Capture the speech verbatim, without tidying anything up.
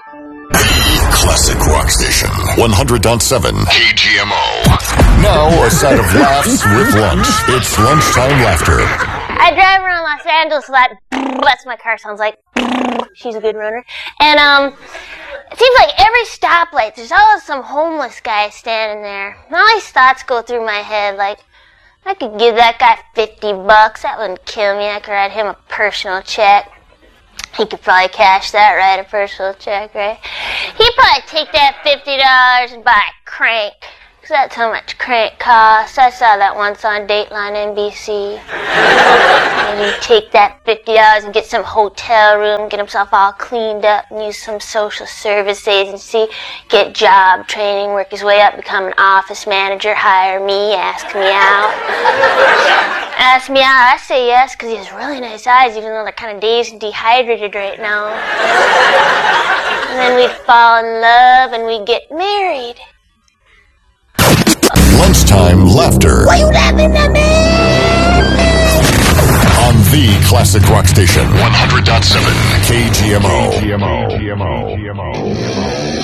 Classic Rock Station, one hundred point seven K G M O. Now a side of laughs with lunch. It's lunchtime laughter. I drive around Los Angeles a lot. That's what my car sounds like. She's a good runner. And, um, it seems like every stoplight, there's always some homeless guy standing there. And all these thoughts go through my head, like, I could give that guy fifty bucks. That wouldn't kill me. I could write him a personal check. He could probably cash that, right? A personal check, right? He'd probably take that fifty dollars and buy a crank. Because that's how much crank costs. I saw that once on Dateline N B C. Maybe he'd take that fifty dollars and get some hotel room, get himself all cleaned up, and use some social service agency, get job training, work his way up, become an office manager, hire me, ask me out. Ask me out, I say yes, because he has really nice eyes, even though they're kind of dazed and dehydrated right now. And then we'd fall in love and we'd get married. Lunchtime laughter. Why you laughing at me? On the Classic Rock Station, one hundred point seven K G M O.